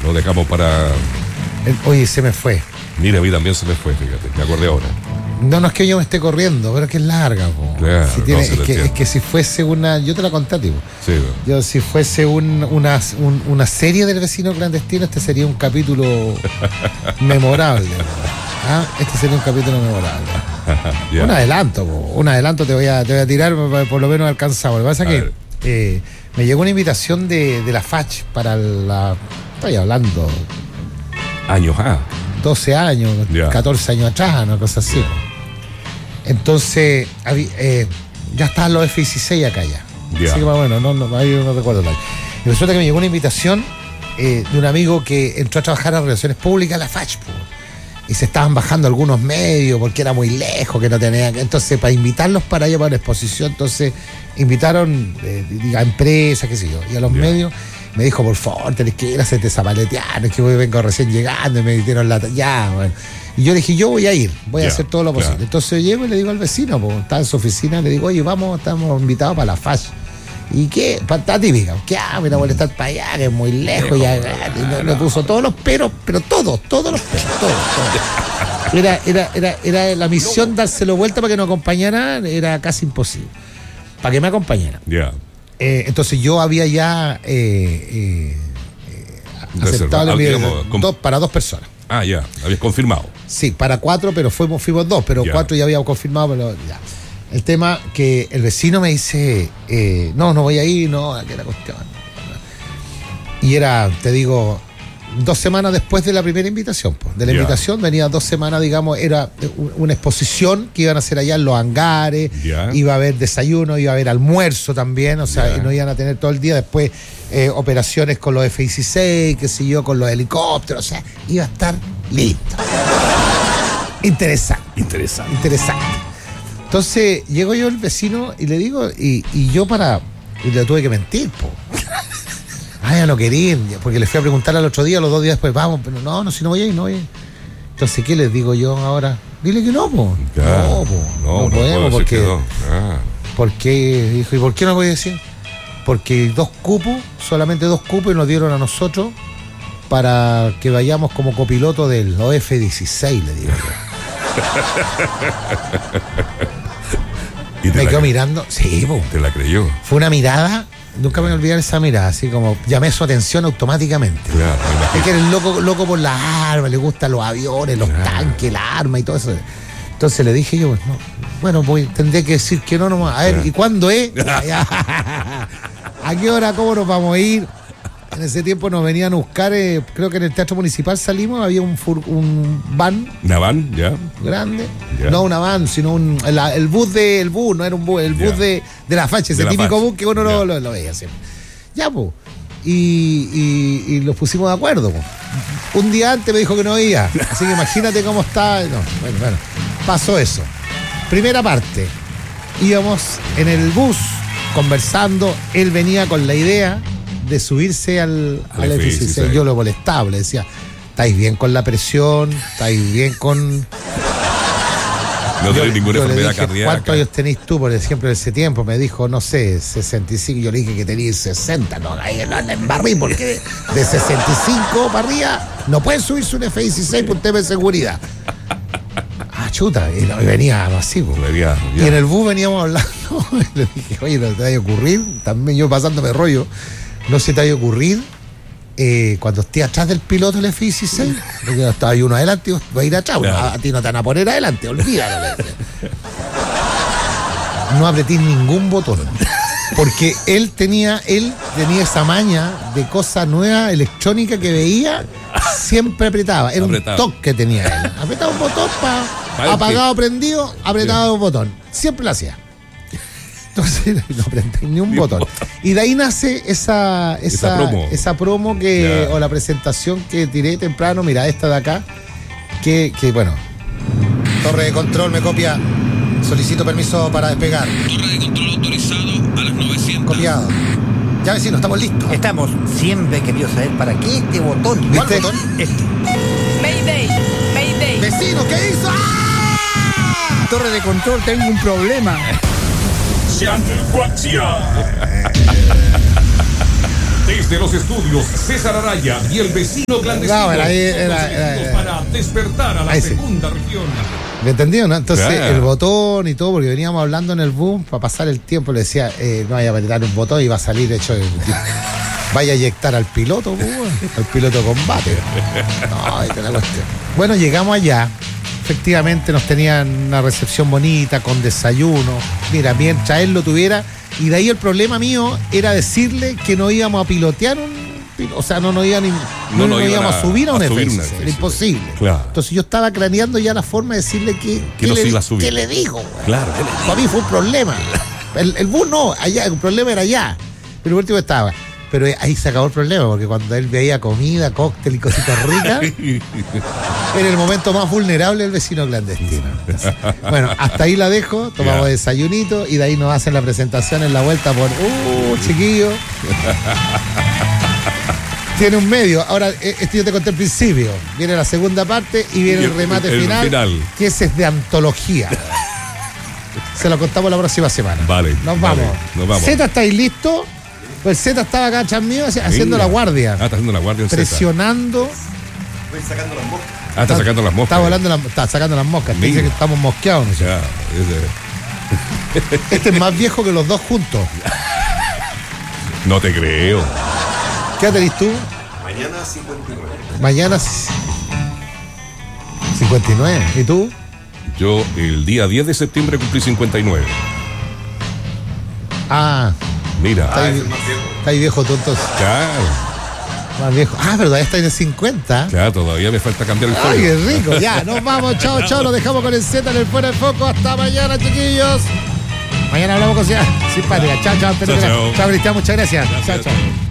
Lo dejamos para... Oye, se me fue. Mira, a mí también se me fue, fíjate, me acordé ahora. No es que yo me esté corriendo, pero es que es larga, po. Claro, Si tiene, es que si fuese una... Yo te la conté, tipo. Sí, Yo, si fuese una serie del vecino clandestino, este sería un capítulo memorable. ¿Ah? Este sería un capítulo memorable. yeah. Un adelanto te voy a tirar, por lo menos alcanzamos. Lo que pasa es que me llegó una invitación de la FACH para la... Estoy hablando... Años, 12 años, 14 años atrás, una cosa así. Entonces, ya estaban los F-16 acá ya. Así que bueno, ahí no recuerdo el año. Y resulta que me llegó una invitación de un amigo que entró a trabajar en Relaciones Públicas a la FACH. Y se estaban bajando algunos medios porque era muy lejos, que no tenían... Entonces, para invitarlos para allá para la exposición, entonces invitaron a empresas, qué sé yo, y a los medios. Me dijo, por favor, tenés que ir a hacerte zapaletear, es que vengo recién llegando y me dieron la... Ya, bueno. Y yo le dije, yo voy a ir, voy a hacer todo lo posible. Entonces yo llego y le digo al vecino, pues, estaba en su oficina, le digo, oye, vamos, estamos invitados para la FACH. ¿Y qué? Está típica. ¿Qué? Me voy a molestar para allá, que es muy lejos. Y me puso todos los peros, pero todos los peros, todos. Era la misión dárselo vuelta para que nos acompañara, era casi imposible. Para que me acompañara. Entonces yo había ya aceptado el envío para 2 personas. Ya, habías confirmado. Sí, para 4, pero fuimos 2, pero 4 ya habíamos confirmado, pero ya. El tema que el vecino me dice, no voy a ir, que la cuestión. Y era, te digo, 2 semanas después de la primera invitación. De la invitación venía 2 semanas, digamos, era una exposición que iban a hacer allá en los hangares, iba a haber desayuno, iba a haber almuerzo también, o sea, y no iban a tener todo el día después operaciones con los F-16, qué sé yo, con los helicópteros, o sea, iba a estar listo. Interesante. Entonces, llego yo el vecino y le digo, y yo y le tuve que mentir, po. Ya no quería ir, porque le fui a preguntar al otro día, los 2 días después, vamos, pero no, si no voy a ir, no voy a ir. Entonces, ¿qué les digo yo ahora? Dile que no, po. No podemos, porque... Porque, dijo, ¿y por qué no voy a decir? Porque solamente 2 cupos, y nos dieron a nosotros para que vayamos como copiloto de los F-16, le digo yo. ¿Y me quedó mirando? Sí, po. ¿Te la creyó? Fue una mirada, nunca me voy a olvidar esa mirada, así como llamé su atención automáticamente. Claro, es que eres loco por las armas, le gustan los aviones, los tanques, la arma y todo eso. Entonces le dije yo, tendré que decir que no nomás. A ver, ¿y cuándo es? ¿A qué hora? ¿Cómo nos vamos a ir? En ese tiempo nos venían a buscar, creo que en el Teatro Municipal salimos, había un van. ¿Una van? Grande. No una van, sino el bus, no era un bus, el bus de la FACH, ese típico bus que uno lo veía siempre. Ya, pues. Y los pusimos de acuerdo, pues. Un día antes me dijo que no iba, así que imagínate cómo está. Bueno, pasó eso. Primera parte, íbamos en el bus conversando, él venía con la idea de subirse al F-16. Yo lo molestaba, le decía, ¿estáis bien con la presión? ¿Estáis bien con...? No tenés ninguna enfermedad cardíaca. ¿Cuántos años tenés tú, por ejemplo, en ese tiempo? Me dijo, no sé, 65. Yo le dije que tenía 60. No, ahí no anda en barril, porque de 65 para arriba no pueden subirse un F-16 por un tema de seguridad. Chuta, y venía masivo. Y en el bus veníamos hablando. Le dije, oye, ¿no te va a ocurrir? También yo pasándome rollo. ¿No se te va a ocurrir cuando esté atrás del piloto el F-16? Porque estaba ahí uno adelante y va a ir atrás. A ti no te van a poner adelante, olvídalo. No apretís ningún botón. Porque él tenía esa maña de cosa nueva, electrónica que veía, siempre apretaba. Era un toque que tenía él. Apretaba un botón para apagado, prendido, apretaba un botón. Siempre lo hacía. Entonces no apreté ni un botón. Y de ahí nace esa promo que, o la presentación que tiré temprano. Mira, esta de acá, que bueno. Torre de control me copia. Solicito permiso para despegar. Torre de control autorizado a las 900. Copiado. Ya, vecino, estamos listos. Estamos. Siempre he querido saber para qué este botón. ¿Cuál botón? Este. Mayday. Vecino, ¿qué hizo? ¡Ah! Torre de control, tengo un problema. Desde los estudios César Araya y el vecino clandestino. No, era. Para despertar a la segunda región. ¿Me entendió, no? Entonces, Claro. el botón y todo, porque veníamos hablando en el boom, para pasar el tiempo, le decía, no vaya a apretar un botón y va a salir hecho. Vaya a eyectar al piloto, pues, bueno, al piloto de combate. No, esta es la cuestión. Bueno, llegamos allá. Efectivamente, nos tenían una recepción bonita, con desayuno. Mira, mientras él lo tuviera. Y de ahí el problema mío era decirle que no íbamos a pilotear o sea, no íbamos a subir a un F-16. Era imposible. Claro. Entonces yo estaba craneando ya la forma de decirle que no se iba a subir. ¿Qué le digo? Güey? Claro. Para mí fue un problema. El bus no, allá, el problema era allá. Pero el último estaba. Pero ahí se acabó el problema, porque cuando él veía comida, cóctel y cositas ricas, era el momento más vulnerable del vecino clandestino. Entonces, bueno, hasta ahí la dejo, tomamos desayunito y de ahí nos hacen la presentación en la vuelta por chiquillo. Tiene un medio. Ahora, esto yo te conté al principio. Viene la segunda parte y viene el remate final, que ese es de antología. Se lo contamos la próxima semana. Vale. Nos vamos. Zeta, ¿estáis listos? Pues Zeta estaba acá, chamío, haciendo la guardia. Está haciendo la guardia. Presionando. Estoy sacando las moscas. Está sacando las moscas. Está sacando las moscas. Dice que estamos mosqueados. ¿No? Ya, Este es más viejo que los dos juntos. No te creo. ¿Qué edad tenés tú? Mañana 59. Mañana 59. ¿Y tú? Yo el día 10 de septiembre cumplí 59. Ah. Mira. Está ahí viejo tú entonces. Claro. Más viejo. Ah, pero todavía está en el 50. Claro, todavía me falta cambiar el Ay, folio. qué rico. Ya, nos vamos. Chao, chao. Lo dejamos con el Z en el Fuera de Foco. Hasta mañana, chiquillos. Mañana hablamos con simpática. Chao, chao. Chao, chao. Chao, Cristian. Muchas gracias. Chao, chao.